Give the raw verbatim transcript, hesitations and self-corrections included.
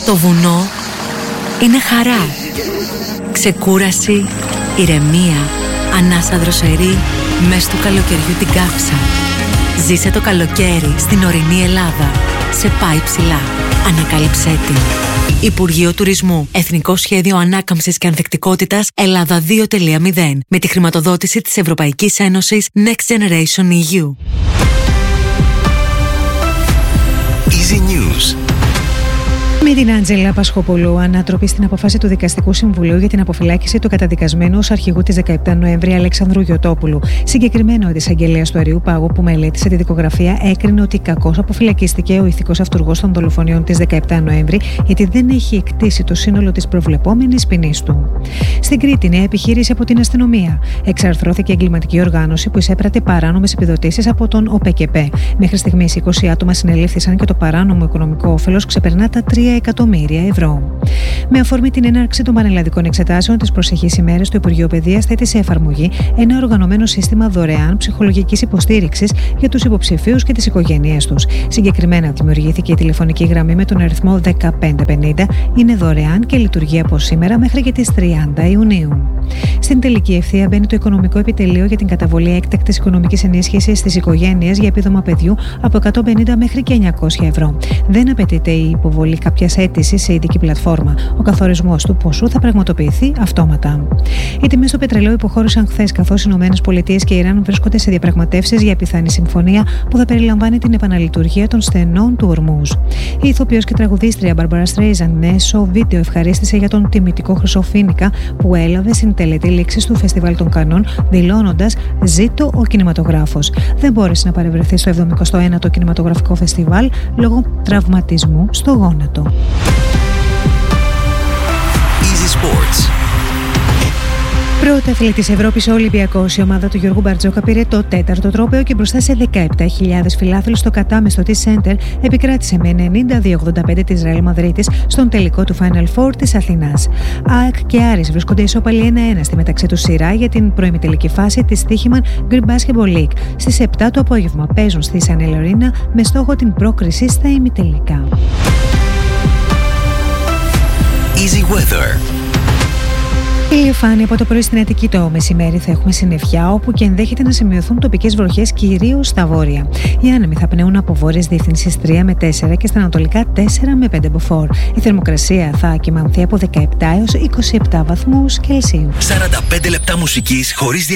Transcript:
Το βουνό είναι χαρά, ξεκούραση, ηρεμία, ανάσα δροσερή μες του καλοκαιριού την κάψα. Ζήσε το καλοκαίρι στην ορεινή Ελλάδα. Σε πάει ψηλά. Ανακάλυψέ την. Υπουργείο Τουρισμού. Εθνικό Σχέδιο Ανάκαμψης και Ανθεκτικότητας Ελλάδα δύο τελεία μηδέν. Με τη χρηματοδότηση της Ευρωπαϊκής Ένωσης Next Generation ι γιου. Easy News. Με την Άντζελα Πασχοπούλου, ανάτροπη στην αποφάση του Δικαστικού Συμβουλίου για την αποφυλάκηση του καταδικασμένου ως αρχηγού της δεκαεπτά Νοέμβρη Αλέξανδρου Γιωτόπουλου. Συγκεκριμένο, ο της Αγγελέας του Αριού Πάγου, που μελέτησε τη δικογραφία, έκρινε ότι κακώς αποφυλακίστηκε ο ηθικός αυτουργός των δολοφονιών της δεκαεπτά Νοέμβρη, γιατί δεν έχει εκτίσει το σύνολο της προβλεπόμενης ποινής του. Στην Κρήτη, νέα επιχείρηση από την αστυνομία. Εξαρθρώθηκε εγκληματική οργάνωση που εισέπρατε παράνομες επιδοτήσεις από τον ΟΠΕΚΕΠΕ. Μέχρι στιγμής είκοσι άτομα συνελήφθησαν και το παράνομο οικονομικό όφελος ξεπερνά τα τρία εκατομμύρια ευρώ. Με αφορμή την έναρξη των πανελλαδικών εξετάσεων τις προσεχείς ημέρες, το Υπουργείο Παιδείας θέτει σε εφαρμογή ένα οργανωμένο σύστημα δωρεάν ψυχολογικής υποστήριξης για τους υποψηφίους και τις οικογένειές τους. Συγκεκριμένα, δημιουργήθηκε η τηλεφωνική γραμμή με τον αριθμό δεκαπέντε πενήντα, είναι δωρεάν και λειτουργεί από σήμερα μέχρι και τις τριάντα Ιουνίου. Στην τελική ευθεία μπαίνει το Οικονομικό Επιτελείο για την καταβολή έκτακτης οικονομικής ενίσχυσης στις οικογένειες για επίδομα παιδιού από εκατόν πενήντα μέχρι και εννιακόσια ευρώ. Δεν απαιτείται η υποβολή κάποιας αίτησης σε ειδική πλατφόρμα. Ο καθορισμός του ποσού θα πραγματοποιηθεί αυτόματα. Οι τιμές του πετρελαίου υποχώρησαν χθες, καθώς οι ΗΠΑ και η Ιράν βρίσκονται σε διαπραγματεύσεις για πιθανή συμφωνία που θα περιλαμβάνει την επαναλειτουργία των στενών του Ορμούζ. Η ηθοποιός και τραγουδίστρια Μπάρμπαρα Στρέιζαντ μέσω βίντεο ευχαρίστησε για τον τιμητικό χρυσοφοίνικα που έλαβε στην τελετή λήξης του Φεστιβάλ των Κανών, δηλώνοντας «Ζήτω ο κινηματογράφος». Δεν μπόρεσε να παρευρεθεί στο εβδομηκοστό ένατο κινηματογραφικό φεστιβάλ λόγω τραυματισμού στο γόνατο. Easy Sports. Πρωταθλητής της Ευρώπης, ο Ολυμπιακός, η ομάδα του Γιώργου Μπαρτζόκα πήρε το τέταρτο τρόπαιο και μπροστά σε δεκαεπτά χιλιάδες φιλάθλους στο κατάμεστο της Σέντερ επικράτησε με ενενήντα δύο ογδόντα πέντε της Ρεάλ Μαδρίτης στον τελικό του Final Four της Αθηνάς. ΑΕΚ και Άρης βρίσκονται ισόπαλοι ένα ένα στη μεταξύ τους σειρά για την προημιτελική φάση της Τύχημαν Greek Basketball League. Στις επτά το απόγευμα παίζουν στη Σαν Ελεωρίνα με στόχο την πρόκριση στα ημιτελικά. Easy Weather. Ηλιοφάνεια από το πρωί στην Αττική. Το μεσημέρι θα έχουμε συννεφιά, όπου και ενδέχεται να σημειωθούν τοπικές βροχές, κυρίως στα βόρεια. Οι άνεμοι θα πνέουν από βόρειες διευθύνσεις τρία με τέσσερα και στα ανατολικά τέσσερα με πέντε μποφόρ. Η θερμοκρασία θα κυμανθεί από δεκαεπτά έως είκοσι επτά βαθμούς Κελσίου. σαράντα πέντε λεπτά μουσικής χωρίς